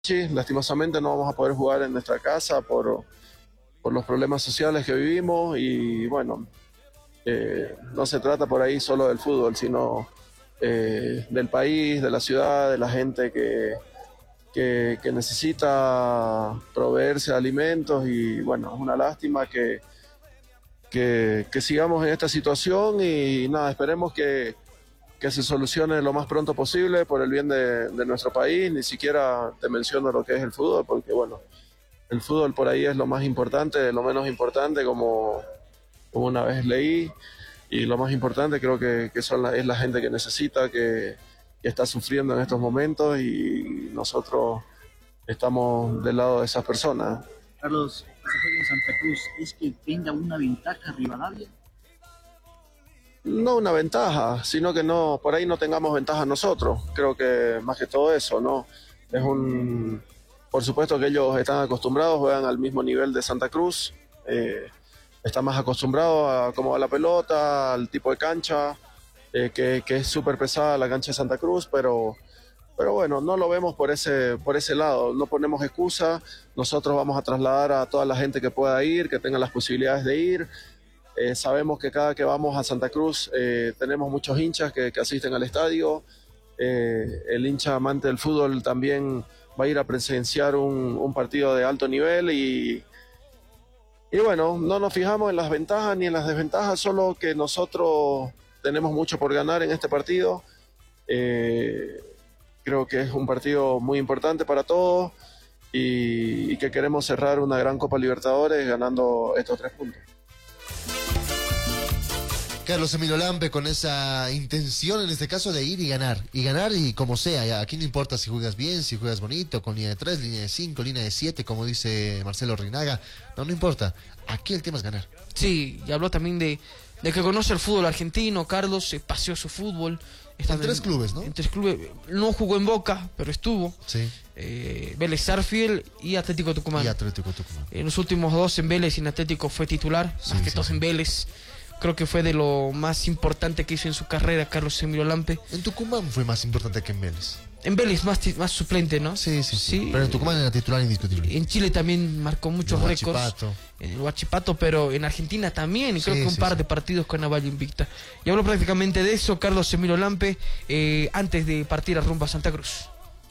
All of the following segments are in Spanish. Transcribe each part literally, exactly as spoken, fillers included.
Sí, lastimosamente no vamos a poder jugar en nuestra casa por, por los problemas sociales que vivimos y bueno, eh, no se trata por ahí solo del fútbol, sino eh, del país, de la ciudad, de la gente que, que, que necesita proveerse de alimentos y bueno, es una lástima que, que, que sigamos en esta situación y nada, esperemos que, que se solucione lo más pronto posible por el bien de, de nuestro país. Ni siquiera te menciono lo que es el fútbol, porque bueno, el fútbol por ahí es lo más importante, lo menos importante, como, como una vez leí, y lo más importante creo que, que son la, es la gente que necesita, que, que está sufriendo en estos momentos y nosotros estamos del lado de esas personas. Carlos, se juega en Santa Cruz, ¿es que tenga una ventaja Rivadavia? No una ventaja, sino que no, por ahí no tengamos ventaja nosotros. Creo que más que todo eso, ¿no? Es un, por supuesto que ellos están acostumbrados, juegan al mismo nivel de Santa Cruz, eh, están más acostumbrados a cómo va la pelota, al tipo de cancha, eh, que, que es súper pesada la cancha de Santa Cruz, pero, pero bueno, no lo vemos por ese, por ese lado, no ponemos excusa, nosotros vamos a trasladar a toda la gente que pueda ir, que tenga las posibilidades de ir. Eh, sabemos que cada que vamos a Santa Cruz eh, tenemos muchos hinchas que, que asisten al estadio. Eh, el hincha amante del fútbol también va a ir a presenciar un, un partido de alto nivel y, y bueno, no nos fijamos en las ventajas ni en las desventajas, solo que nosotros tenemos mucho por ganar en este partido. Eh, creo que es un partido muy importante para todos y, y que queremos cerrar una gran Copa Libertadores ganando estos tres puntos. Carlos Emilio Lampe con esa intención en este caso de ir y ganar, y ganar y como sea, ya, aquí no importa si juegas bien, si juegas bonito, con línea de tres, línea de cinco, línea de siete, como dice Marcelo Reinaga, no, no importa, aquí el tema es ganar. Sí, y habló también de, de que conoce el fútbol argentino, Carlos, se paseó su fútbol. En tres en, clubes, ¿no? En tres clubes, no jugó en Boca, pero estuvo. Sí. Eh, Vélez Sarsfield y Atlético Tucumán. Y Atlético Tucumán. En los últimos dos en Vélez y en Atlético fue titular, sí, más que sí, todos sí. en Vélez. Creo que fue de lo más importante que hizo en su carrera Carlos Emilio Lampe. En Tucumán fue más importante que en Vélez. En Vélez más, más suplente, ¿no? Sí, sí, sí, sí. Pero en Tucumán era titular indiscutible. En Chile también marcó muchos el récords. Huachipato. En el Huachipato, pero en Argentina también. Y creo sí, que un sí, par sí. de partidos con Naval Invicta. Y habló prácticamente de eso Carlos Emilio Lampe eh, antes de partir a rumbo a Santa Cruz.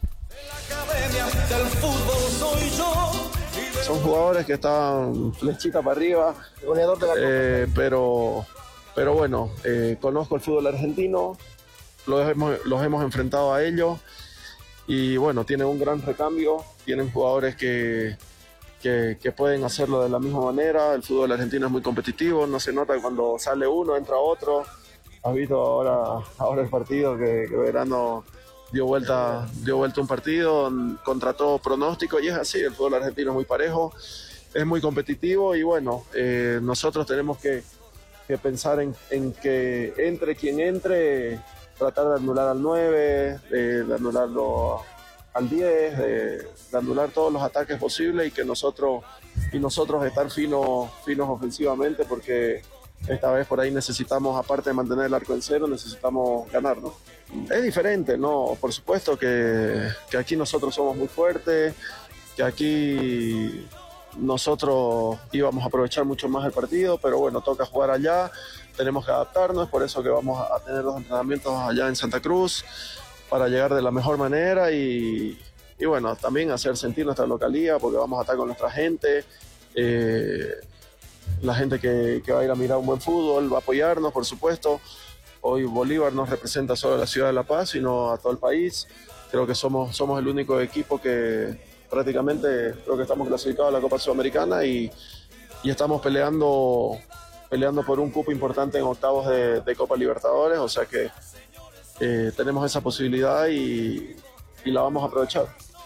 Son jugadores que están flechita para arriba, Goleador de la eh, pero, pero bueno, eh, conozco el fútbol argentino, los hemos, los hemos enfrentado a ellos y bueno, tienen un gran recambio, tienen jugadores que, que, que pueden hacerlo de la misma manera. El fútbol argentino es muy competitivo, no se nota cuando sale uno, entra otro. Has visto ahora, ahora el partido que, que Verano dio vuelta, dio vuelta un partido contra todo pronóstico y es así, el fútbol argentino es muy parejo, es muy competitivo y bueno, eh, nosotros tenemos que, que pensar en, en que entre quien entre, tratar de anular al nueve, de, de anularlo al diez, de, de anular todos los ataques posibles y que nosotros, y nosotros estar finos, finos ofensivamente porque esta vez por ahí necesitamos, aparte de mantener el arco en cero, necesitamos ganar, ¿no? Es diferente, ¿no? Por supuesto que, que aquí nosotros somos muy fuertes, que aquí nosotros íbamos a aprovechar mucho más el partido, pero bueno, toca jugar allá, tenemos que adaptarnos, es por eso que vamos a tener los entrenamientos allá en Santa Cruz, para llegar de la mejor manera y, y bueno, también hacer sentir nuestra localía, porque vamos a estar con nuestra gente, eh, la gente que, que va a ir a mirar un buen fútbol, va a apoyarnos, por supuesto. Hoy Bolívar no representa solo a la ciudad de La Paz, sino a todo el país. Creo que somos, somos el único equipo que prácticamente creo que estamos clasificados a la Copa Sudamericana y, y estamos peleando, peleando por un cupo importante en octavos de, de Copa Libertadores, o sea que eh, tenemos esa posibilidad y, y la vamos a aprovechar.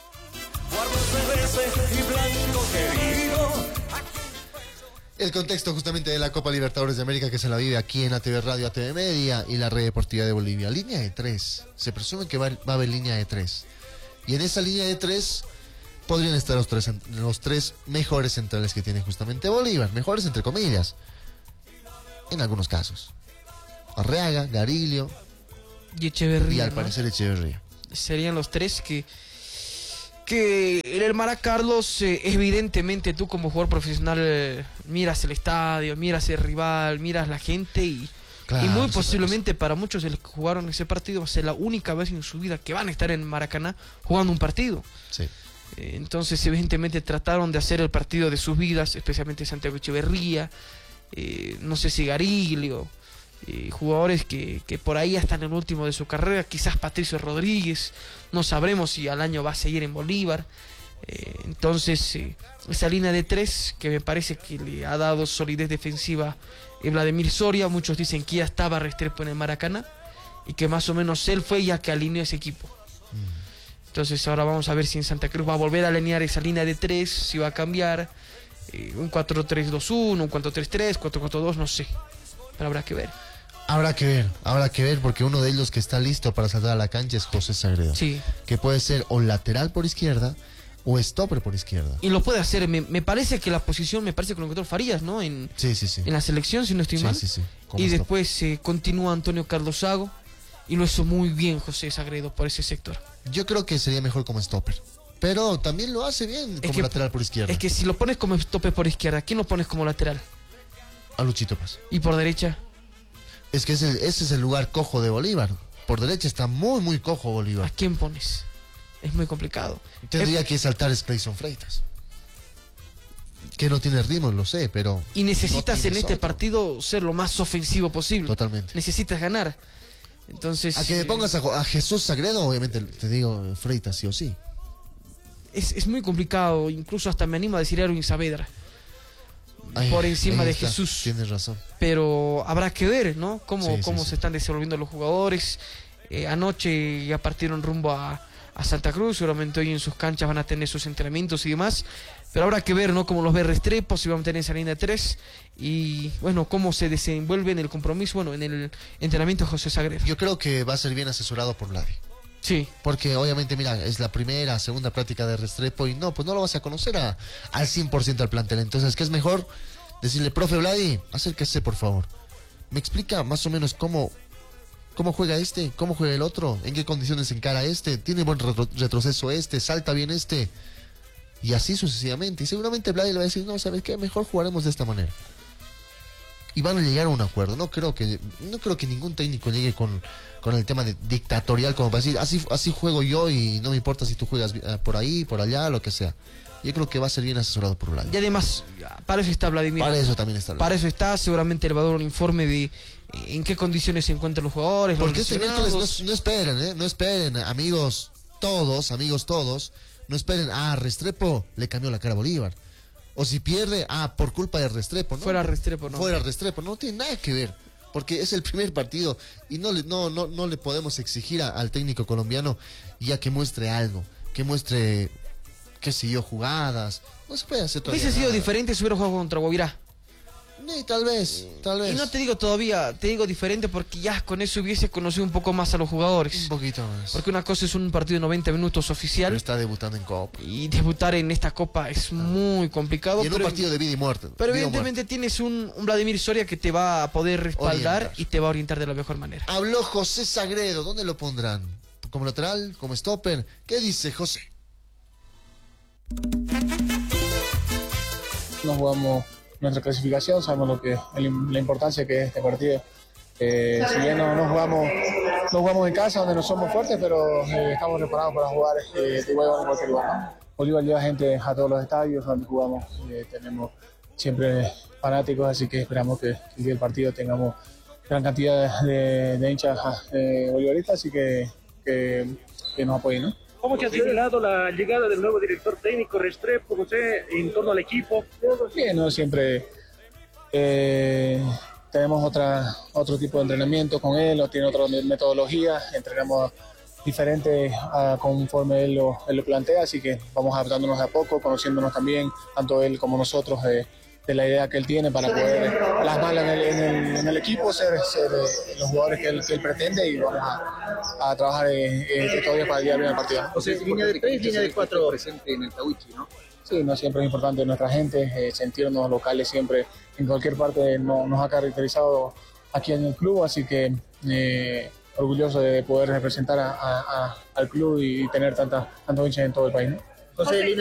El contexto justamente de la Copa Libertadores de América que se la vive aquí en A T V Radio, A T V Media y la Red Deportiva de Bolivia. Línea de tres. Se presume que va, va a haber línea de tres. Y en esa línea de tres podrían estar los tres, los tres mejores centrales que tiene justamente Bolívar. Mejores entre comillas. En algunos casos. Arreaga, Garillo y Echeverría. Y al ¿no? parecer Echeverría. Serían los tres que... que en el Mara Carlos, eh, evidentemente tú como jugador profesional eh, miras el estadio, miras el rival, miras la gente y, claro, y muy posiblemente para muchos de los que jugaron ese partido va a ser la única vez en su vida que van a estar en Maracaná jugando un partido. Sí. Eh, entonces evidentemente trataron de hacer el partido de sus vidas, especialmente Santiago Echeverría, eh, no sé si Gariglio, eh, jugadores que, que por ahí están en el último de su carrera, quizás Patricio Rodríguez, no sabremos si al año va a seguir en Bolívar. Eh, entonces eh, esa línea de tres que me parece que le ha dado solidez defensiva a Vladimir Soria, muchos dicen que ya estaba Restrepo en el Maracaná y que más o menos él fue ya que alineó ese equipo. Mm. Entonces ahora vamos a ver si en Santa Cruz va a volver a alinear esa línea de tres, si va a cambiar eh, un cuatro tres dos uno, un cuatro tres tres, cuatro cuatro dos, no sé, pero habrá que ver. Habrá que ver, habrá que ver, porque uno de ellos que está listo para saltar a la cancha es José Sagredo. Sí. Que puede ser o lateral por izquierda o stopper por izquierda. Y lo puede hacer, me, me parece que la posición, me parece que lo encontró Farías, ¿no? En, sí, sí, sí. En la selección, si no estoy sí, mal. Sí, sí, y después eh, continúa Antonio Carlos Sago. Y lo hizo muy bien José Sagredo por ese sector. Yo creo que sería mejor como stopper. Pero también lo hace bien como que, lateral por izquierda. Es que si lo pones como stopper por izquierda, ¿quién lo pones como lateral? A Luchito Paz. ¿Y por derecha? Es que ese, ese es el lugar cojo de Bolívar. Por derecha está muy, muy cojo Bolívar. ¿A quién pones? Es muy complicado. Tendría es... que saltar Clayson Freitas. Que no tiene ritmo, lo sé, pero... Y necesitas no en este otro. partido ser lo más ofensivo posible. Totalmente. Necesitas ganar. Entonces, a que me pongas a, a Jesús Sagredo, obviamente te digo Freitas sí o sí. Es, es muy complicado, incluso hasta me animo a decir Erwin Saavedra. Ay, por encima de está, Jesús. Tienes razón. Pero habrá que ver, ¿no? Cómo, sí, cómo sí, se sí. están desenvolviendo los jugadores. Eh, anoche ya partieron rumbo a, a Santa Cruz, seguramente hoy en sus canchas van a tener sus entrenamientos y demás. Pero habrá que ver, ¿no? Cómo los ve Restrepo, si van a tener esa línea de tres. Y, bueno, cómo se desenvuelve en el compromiso, bueno, en el entrenamiento de José Sagredo. Yo creo que va a ser bien asesorado por Vladi. Sí. Porque obviamente, mira, es la primera, segunda práctica de Restrepo y no, pues no lo vas a conocer a, al cien por ciento al plantel. Entonces, ¿qué es mejor? Decirle, profe Vladi, acérquese, por favor. ¿Me explica más o menos cómo, cómo juega este? ¿Cómo juega el otro? ¿En qué condiciones encara este? ¿Tiene buen retro retroceso este? ¿Salta bien este? Y así sucesivamente. Y seguramente Vladi le va a decir, no, ¿sabes qué? Mejor jugaremos de esta manera. Y van a llegar a un acuerdo. No creo que no creo que ningún técnico llegue con, con el tema de dictatorial como para decir, así, así juego yo y no me importa si tú juegas por ahí, por allá, lo que sea. Yo creo que va a ser bien asesorado por Vladi. Y además, para eso está Vladimir. Para eso también está Vladi. Para eso está, seguramente le va a dar un informe de en qué condiciones se encuentran los jugadores. Porque los este miércoles no, no esperen, ¿eh? No esperen, amigos todos, amigos todos. No esperen, ah, Restrepo le cambió la cara a Bolívar. O si pierde, ah, por culpa de Restrepo, ¿no? Fuera Restrepo, ¿no? Fuera Restrepo, no tiene nada que ver. Porque es el primer partido y no le, no, no, no le podemos exigir a, al técnico colombiano ya que muestre algo, que muestre, qué sé yo, jugadas. No se puede hacer todavía Hubiese sido nada. diferente si hubiera jugado contra Guavirá. Sí, tal vez, tal vez. Y no te digo todavía, te digo diferente porque ya con eso hubiese conocido un poco más a los jugadores. Un poquito más. Porque una cosa es un partido de noventa minutos oficial. Pero está debutando en Copa. Y debutar en esta Copa es ah. muy complicado. Y en pero, un partido de vida y muerte. Pero evidentemente muerte. Tienes un, un Vladimir Soria que te va a poder respaldar orientar. Y te va a orientar de la mejor manera. Habló José Sagredo, ¿dónde lo pondrán? ¿Como lateral? ¿Como stopper? ¿Qué dice José? No jugamos nuestra clasificación, sabemos lo que el, la importancia que es este partido. Eh, si bien no, no jugamos no jugamos en casa donde no somos fuertes, pero eh, estamos preparados para jugar eh, de igual en cualquier lugar, ¿no? Bolívar lleva gente a todos los estadios donde jugamos, eh, tenemos siempre fanáticos, así que esperamos que, que el partido tengamos gran cantidad de, de hinchas eh, bolivaristas, así que, que, que nos apoyen, ¿no? ¿Cómo se ha acelerado la llegada del nuevo director técnico Restrepo, José, en torno al equipo? Bien, ¿no? Siempre eh, tenemos otra, otro tipo de entrenamiento con él, o tiene otra metodología, entrenamos diferente a, conforme él lo, él lo plantea, así que vamos adaptándonos de a poco, conociéndonos también, tanto él como nosotros, de, de la idea que él tiene para poder plasmarla en el, en el, en el equipo, ser, ser eh, los jugadores que él, que él pretende, y vamos a, a trabajar eh, eh, todavía para el día del partido. O sea, línea de tres, línea de cuatro presente en el Tawichi, ¿no? Sí, no siempre es importante nuestra gente, eh, sentirnos locales siempre en cualquier parte no, nos ha caracterizado aquí en el club, así que eh, orgulloso de poder representar a, a, a, al club y tener tanta, tantos hinchas en todo el país, ¿no? José Lina.